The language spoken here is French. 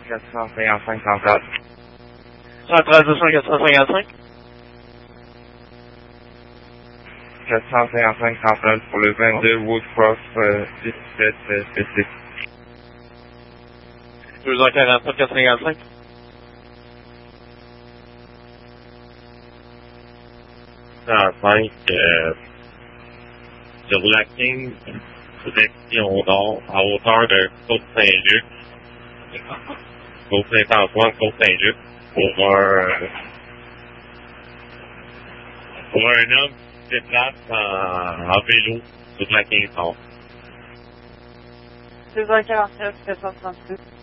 455 en place. 113 455. 455 en place pour le 22 Woodcross 17 PC. 2h47 455. 105 sur la King, direction nord, à hauteur de Côte-Saint-Luc. Côte-Saint-Antoine, Côte-Saint-Luc, pour un homme qui se déplace en vélo sur la 15 nord. 2h49 436.